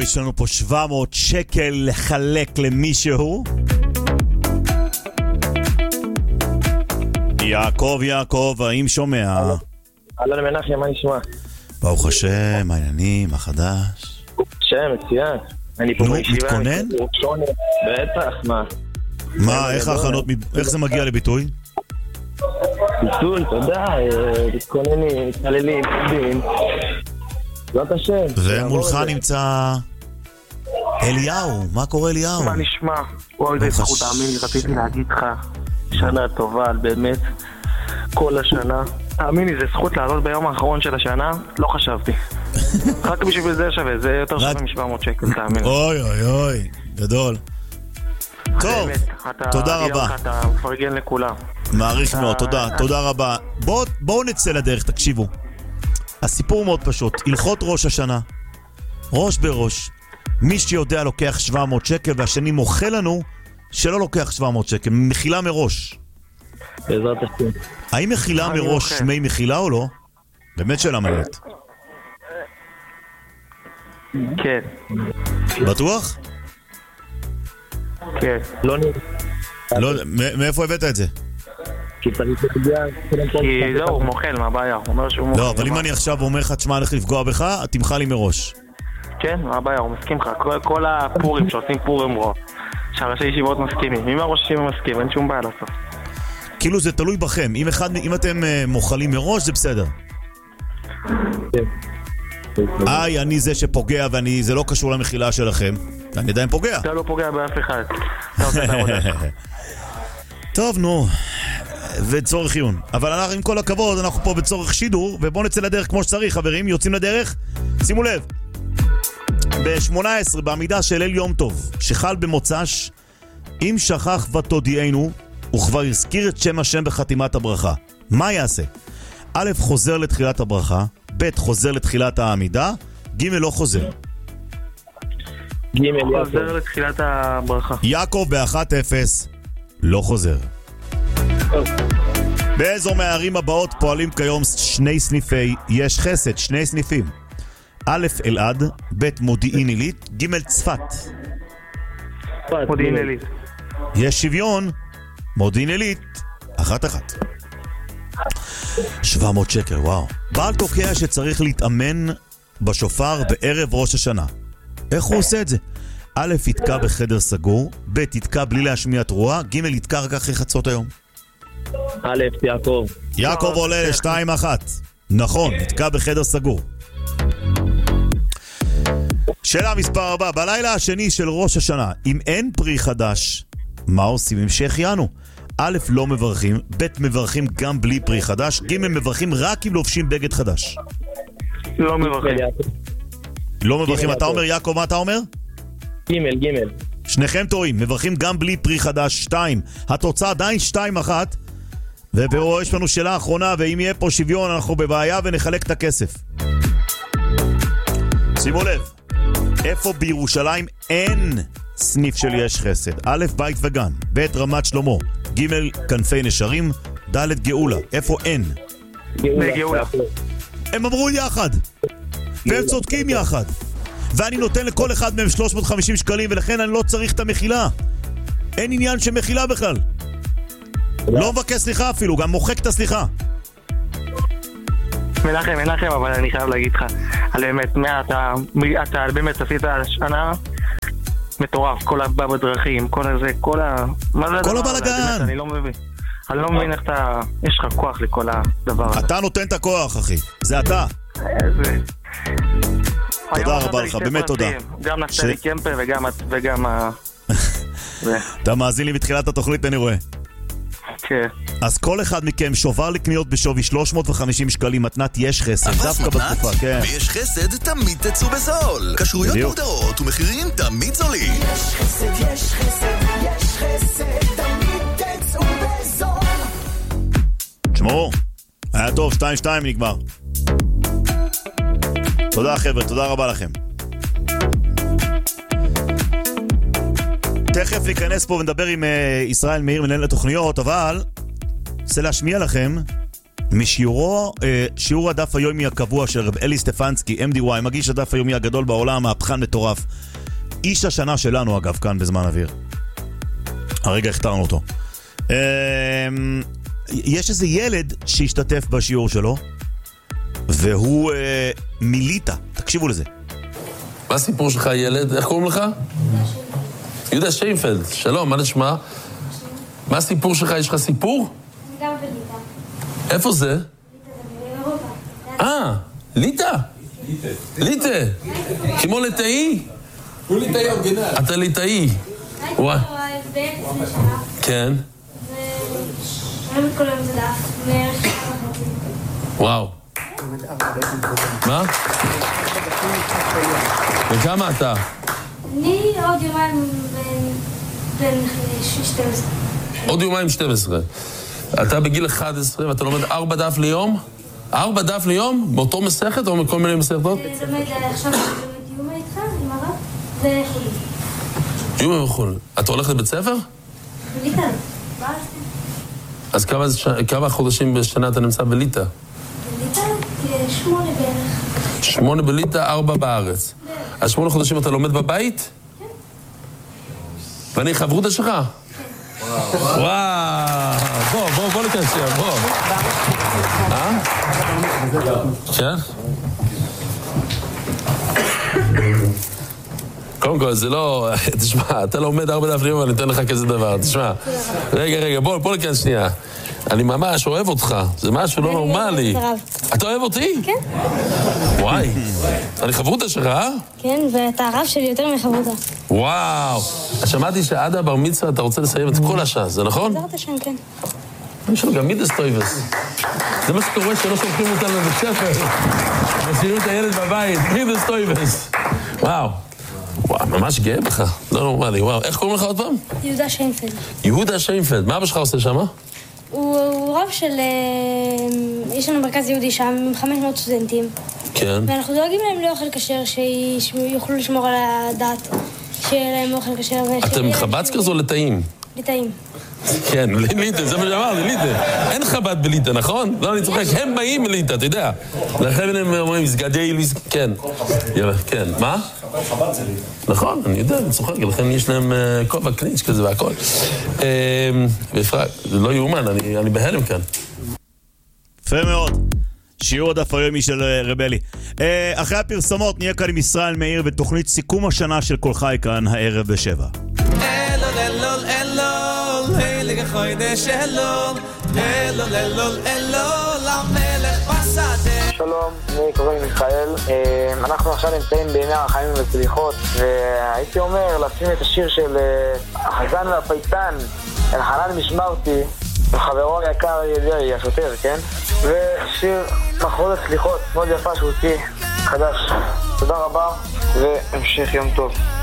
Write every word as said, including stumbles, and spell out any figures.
יש לנו פה שבע מאות שקל לחלק למישהו. יעקב, יעקב, האם שומע? אהלן מנחם, מה נשמע? ברוך השם, מה העניינים, מה חדש? שם, מצוין. אני פה בישיבה. נו, מתכונן? בטח, מה? מה, איך ההכנות, איך זה מגיע לביטוי? ביטוי, תודה, מתכוננים, מתפללים, מתכוננים. זאת השם. ומולך נמצא אליהו, מה קורה אליהו? מה נשמע? וואי, זה זכות, תאמין לי, רציתי להגיד לך שנה טובה, באמת, כל השנה. תאמין לי, זה זכות לעלות ביום האחרון של השנה, לא חשבתי. רק בשביל זה שווה, זה יותר שווה מ-שבע מאות שקל, תאמין לי. אוי אוי אוי, גדול. טוב, תודה רבה. אתה מפרגן לכולם. מעריך מאוד, תודה, תודה רבה. בואו נצא לדרך, תקשיבו. הסיפור מאוד פשוט, הלכות ראש השנה, ראש בראש. מי שיודע לוקח שבע מאות שקל, והשני מוחה לנו שלא לוקח שבע מאות שקל, מחילה מראש. בעזרת השם. האם מחילה מראש שמי מחילה או לא? באמת שאלה מעניינת. כן. בטוח? כן. לא נראה. מאיפה הבאת את זה? כי צריך להגיע... כי זהו, הוא מוכל, מה הבעיה? הוא אומר שהוא מוכל. לא, אבל אם אני עכשיו אומר לך, תשמע, הולך לפגוע בך, תמחה לי מראש. כן, מה הבעיה? הוא מסכים לך. כל הפורים שעושים פורים רוע. שהראשי ישיבות מסכימים. אם הראש ישיבה מסכים, אין שום בעיה לעשות. כאילו זה תלוי בכם. אם, אחד, אם אתם מוכלים מראש, זה בסדר. איי, אני זה שפוגע ואני, זה לא קשור למחילה שלכם. אני עדיין פוגע. אתה לא פוגע באף אחד. טוב, נו. וצורך עיון. אבל אנחנו, עם כל הכבוד, אנחנו פה בצורך שידור, ובואו נצא לדרך כמו שצריך, חברים. יוצאים לדרך. שימו לב. ב-שמונה עשרה בעמידה של אל יום טוב, שחל במוצ"ש, אם שכח ותודיענו, הוא כבר הזכיר את שם השם בחתימת הברכה. מה יעשה? א', חוזר לתחילת הברכה, ב', חוזר לתחילת העמידה, ג', לא חוזר. ג', חוזר לתחילת הברכה. יעקב ב-אחת אפס, לא חוזר. באיזו מהערים הבאות פועלים כיום שני סניפי יש חסד, שני סניפים. א', אלעד, ב', מודיעין עילית, ג', צפת. מודיעין עילית. יש שוויון, מודיעין עילית, אחת אחת. שבע מאות שקל, וואו. בעל תוקע שצריך להתאמן בשופר בערב ראש השנה. איך הוא עושה את זה? א', יתקע בחדר סגור, ב', יתקע בלי להשמיע תרועה, ג', יתקע רק אחרי חצות היום. א', יעקב. יעקב עולה לשתיים אחת. נכון, יתקע בחדר סגור. שאלה מספר ארבע, בלילה השני של ראש השנה, אם אין פרי חדש, מה עושים עם שהחיינו? א', לא מברכים, ב', מברכים גם בלי פרי חדש, ג', מברכים רק אם לובשים בגד חדש. לא מברכים. לא מברכים, אתה אומר יעקב, מה אתה אומר? ג', ג'. שניכם טועים, מברכים גם בלי פרי חדש, שתיים. התוצאה עדיין שתיים אחת, ובו יש לנו שאלה אחרונה, ואם יהיה פה שוויון אנחנו בבעיה ונחלק את הכסף. שימו לב, איפה בירושלים אין סניף של יש חסד? א', בית וגן, ב', רמת שלמה, ג', כנפי נשרים, ד', גאולה. איפה אין? גאולה. הם אמרו יחד, והם צודקים יחד, ואני נותן לכל אחד מהם שלוש מאות וחמישים שקלים, ולכן אני לא צריך את המחילה. אין עניין שמחילה בכלל. לא מבקש סליחה אפילו, גם מוחק את הסליחה. מנחם, מנחם, אבל אני חייב להגיד לך, על באמת, מה אתה, אתה באמת עשית שנה מטורף, כל הבא בדרכים, כל הזה, כל ה... כל הבלגן. אני לא מבין. אני לא מבין איך אתה, יש לך כוח לכל הדבר הזה. אתה נותן את הכוח, אחי. זה אתה. איזה... תודה רבה לך, באמת תודה. גם נפתלי קמפה וגם ה... אתה מאזין לי בתחילת התוכנית, אני רואה. כן. אז כל אחד מכם שובר לקניות בשווי שלוש מאות וחמישים שקלים מתנת יש חסד, דווקא בתקופה, כן. ויש חסד תמיד תצאו בזול. כשרויות מוגדרות ומחירים תמיד זולים. יש חסד, יש חסד, יש חסד, תמיד תצאו בזול. תשמעו, היה טוב, שתיים שתיים נגמר. תודה חבר'ה, תודה רבה לכם. תכף ניכנס פה ונדבר עם uh, ישראל מאיר מנהל התוכניות, אבל רוצה להשמיע לכם משיעורו, שיעור הדף היומי הקבוע של רב אלי סטפנסקי, אם די וואי, מגיש הדף היומי הגדול בעולם, מהפכן מטורף. איש השנה שלנו, אגב, כאן בזמן אוויר. הרגע הכתרנו אותו. יש איזה ילד שהשתתף בשיעור שלו, והוא מיליטה. תקשיבו לזה. מה הסיפור שלך, ילד? איך קוראים לך? יהודה שיינפלד. שלום, מה נשמע? מה הסיפור שלך? יש לך סיפור? גם בליטה. איפה זה? ליטה זה באירופה. אה, ליטה? ליטה. כמו ליטאי? הוא ליטאי אורגינל. אתה ליטאי. וואי. כן. ואני כל היום זה דף. וואו. מה? וכמה אתה? אני עוד יומיים בין שתים עשרה. עוד יומיים שתים עשרה. אתה בגיל אחד עשרה ואתה לומד ארבע דף ליום? ארבע דף ליום? באותו מסכת או מכל מיני מסכתות? אני לומד עכשיו אני לומד יומה איתך עם הרב וחולים. יומה וחול. אתה הולך לבית ספר? בליטה. אז כמה, כמה חודשים בשנה אתה נמצא בליטה? בליטה? שמונה בערך. שמונה בליטה, ארבע בארץ. אז שמונה חודשים אתה לומד בבית? כן. ואני חברות שלך? כן. וואו. בוא, בוא, בוא לכנס שם, בוא. אה? כן? קודם כל, זה לא... תשמע, אתה לומד ארבע דף ליום ואני אתן לך כזה דבר. תשמע, רגע, רגע, בוא, בוא לכנס שנייה. אני ממש אוהב אותך, זה משהו לא נורמלי. אתה אוהב אותי? כן. וואי, אני חברותה שלך, אה? כן, ואתה הרב שלי יותר מחברותה. וואו, שמעתי שעד הבר מצווה אתה רוצה לסיים את כל השעה, זה נכון? בעזרת השם, כן. יש לו גם מידס טויבס. זה מה שקורה שלא שולחים אותנו לבית ספר. משאירים את הילד בבית, מידס טויבס. וואו. וואו, ממש גאה בך, לא נורמלי, וואו. איך קוראים לך עוד פעם? יהודה שיינפלד. יהודה שיינפלד, מה אבא שלך עושה שם? הוא רב של... יש לנו מרכז יהודי שם עם חמש מאות סטודנטים. כן. ואנחנו דואגים להם לאוכל כשר, שיוכלו לשמור על הדת, שיהיה להם אוכל כשר. אתם חב"צקרס או ליטאים? ליטאים. כן, ליטא, זה מה שאמרתי, ליטא. אין חב"ד בליטא, נכון? לא, אני צוחק, הם באים מליטא, אתה יודע. לכן הם אומרים, סגדי, כן. כן, מה? חב"ד זה ליטא. נכון, אני יודע, אני צוחק, לכן יש להם כובע קליץ' כזה והכל. בפרק, זה לא יאומן, אני בהלם כאן. יפה מאוד. שיעור הדף היומי של רבלי. אחרי הפרסומות נהיה כאן עם ישראל מאיר ותוכנית סיכום השנה של כל חי כאן הערב בשבע. אלול אלול אלול הילי חוידש אלול אלול אלול אלול המלך בשדה. שלום, אני קוראים מיכאל. אנחנו עכשיו נמצאים בימי הרחמים וצליחות, והייתי אומר לשים את השיר של החזן והפייטן אלחנן משמרתי וחברו היקר ידידי השוטר, כן? ושיר מחרות הצליחות מאוד יפה שהוציא חדש. תודה רבה והמשך יום טוב.